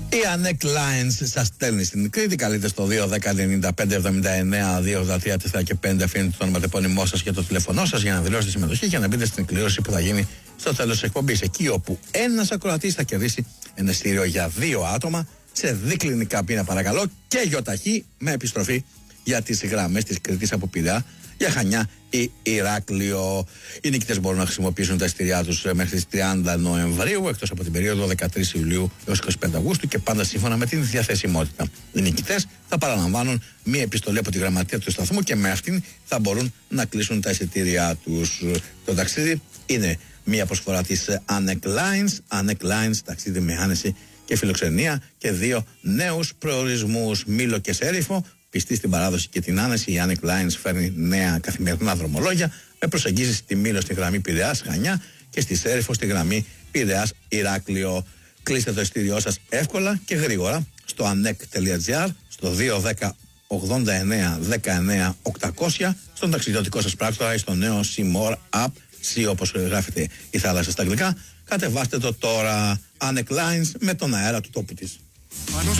Η Anec Lines σας στέλνει στην Κρήτη. Καλείτε στο 2-10-95-79-283-4 και 5. Αφήνετε το ονοματεπώνυμό σας και το τηλέφωνό σας για να δηλώσετε συμμετοχή και να μπείτε στην κλήρωση που θα γίνει στο τέλος της εκπομπής. Εκεί όπου ένας ακροατής θα κερδίσει ένα ειστήριο για 2 άτομα σε δικλινικά πίνα, παρακαλώ, και γιοταχή με επιστροφή για τις γραμμές της Κρήτης από Πειραιά για Χανιά ή Ηράκλειο. Οι νικητές μπορούν να χρησιμοποιήσουν τα ειστήριά τους μέχρι τις 30 Νοεμβρίου, εκτός από την περίοδο 13 Ιουλίου έως 25 Αυγούστου και πάντα σύμφωνα με την διαθεσιμότητα. Οι νικητές θα παραλαμβάνουν μία επιστολή από τη γραμματεία του σταθμού και με αυτήν θα μπορούν να κλείσουν τα εισιτήριά τους. Το ταξίδι είναι μία προσφορά της Anec Lines. Anec Lines, ταξίδι με άνεση και φιλοξενία και 2 νέους προορισμούς, Μήλο και Σέριφο. Πιστή στην παράδοση και την άνεση, η Anec Lines φέρνει νέα καθημερινά δρομολόγια με προσεγγίσεις στη Μήλο στη γραμμή Πειραιάς Χανιά και στη Σέριφο στη γραμμή Πειραιάς Ηράκλειο. Κλείστε το ειστήριό σας εύκολα και γρήγορα στο anec.gr, στο 2-10-89-19-800, στον ταξιδιωτικό σας πράκτορα ή στο νέο C-More App, C όπως γράφεται η θάλασσα στα αγγλικά. Κατεβάστε το τώρα. Anec Lines με τον αέρα του τόπου της.